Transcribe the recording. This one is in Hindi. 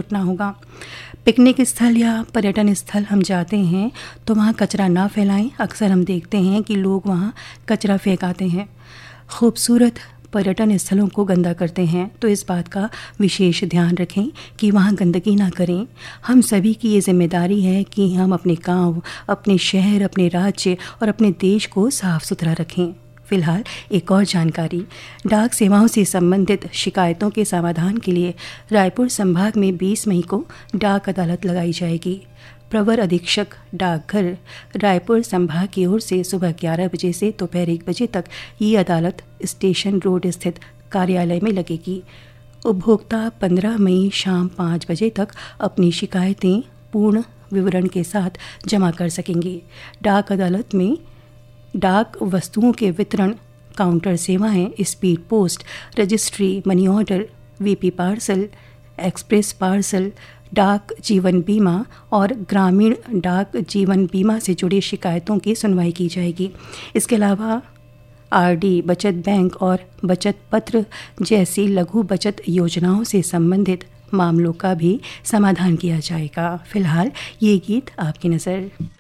भुगतना होगा। पिकनिक स्थल या पर्यटन स्थल हम जाते हैं तो वहाँ कचरा ना फैलाएं। अक्सर हम देखते हैं कि लोग वहाँ कचरा फेंक आते हैं, खूबसूरत पर्यटन स्थलों को गंदा करते हैं। तो इस बात का विशेष ध्यान रखें कि वहाँ गंदगी ना करें। हम सभी की ये जिम्मेदारी है कि हम अपने गांव, अपने शहर, अपने राज्य और अपने देश को साफ सुथरा रखें। फिलहाल एक और जानकारी, डाक सेवाओं से संबंधित शिकायतों के समाधान के लिए रायपुर संभाग में 20 मई को डाक अदालत लगाई जाएगी। प्रवर अधीक्षक डाकघर रायपुर संभाग की ओर से सुबह 11 बजे से दोपहर 1 बजे तक ये अदालत स्टेशन रोड स्थित कार्यालय में लगेगी। उपभोक्ता 15 मई शाम 5 बजे तक अपनी शिकायतें पूर्ण विवरण के साथ जमा कर सकेंगे। डाक अदालत में डाक वस्तुओं के वितरण, काउंटर सेवाएं, speed post, registry, money order, VP parcel, express parcel, डाक जीवन बीमा और ग्रामीण डाक जीवन बीमा से जुड़ी शिकायतों की सुनवाई की जाएगी। इसके अलावा आरडी, बचत बैंक और बचत पत्र जैसी लघु बचत योजनाओं से संबंधित मामलों का भी समाधान किया जाएगा। फिलहाल ये गीत आपकी नज़र।